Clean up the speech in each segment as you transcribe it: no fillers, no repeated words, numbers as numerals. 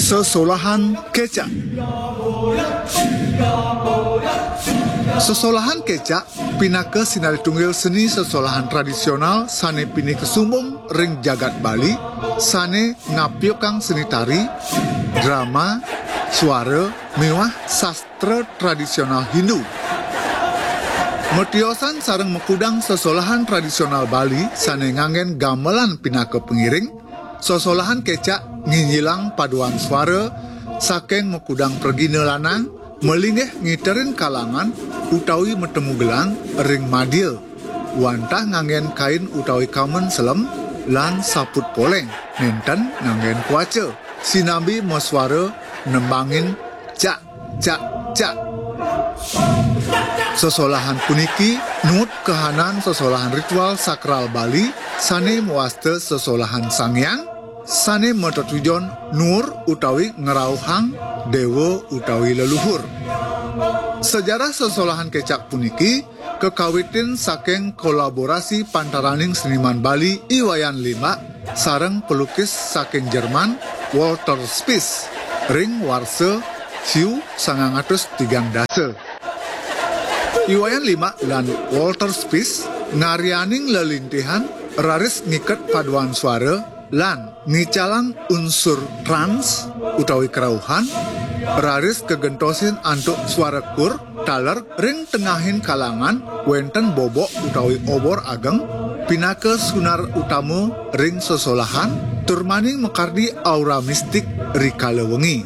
Sesolahan kecak. Sesolahan kecak pinake sinari tunggil seni sesolahan tradisional sane pini kesumbung ring jagat Bali, sane ngapiokang seni tari, drama, suara, mewah sastra tradisional Hindu. Metiosan sareng mekudang sesolahan tradisional Bali sane ngangen gamelan pinake pengiring, sesolahan kecak nginyilang paduan suara saking mekudang pergine lanang melinggih ngiterin kalangan utawi metemu gelang ring madil wantah ngangen kain utawi kamen selem lan saput poleng nenten ngangen kuace sinambi meswara nembangin cak cak cak. Sesolahan puniki nut kehanan sesolahan ritual sakral Bali sane muaste sesolahan sangyang sane metetujon nur utawi ngerauhang dewa utawi leluhur. Sejarah sesolahan kecak puniki kekawitin saking kolaborasi pantaraning seniman Bali Iwayan 5 sareng pelukis saking Jerman Walter Spies ring warse hiu 1913. Iwayan 5 lan Walter Spies ngarianing lelintihan raris ngiket paduan suara lan ngicalang unsur trans utawi kerauhan raris kegentosin antuk suara kur taler ring tengahin kalangan wenten bobok utawi obor ageng pinake sunar utama ring sesolahan turmaning mekardi aura mistik rikala wengi.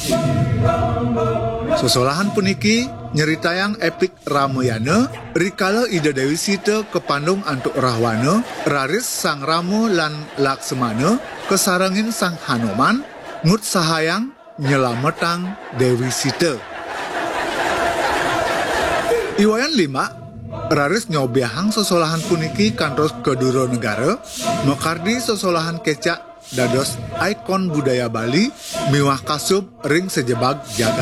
Sesolahan puniki nyeritayang epik Ramayana rikala Ida Dewi Sita kepandung antuk Rahwana raris sang Rama lan Laksamana kesarengin sang Hanuman ngut sahayang nyelametang Dewi Sita. Iwayan 5 raris nyobiahang sesolahan puniki kantos keduro negara mekardi sesolahan kecak dados ikon budaya Bali miwah kasub ring sejebag jagat.